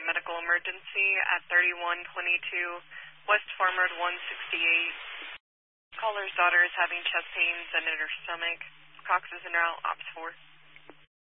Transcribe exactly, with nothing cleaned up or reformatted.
medical emergency at thirty-one twenty-two West Farmard one sixty-eight. Caller's daughter is having chest pains and in her stomach. Cox is en route, Ops four.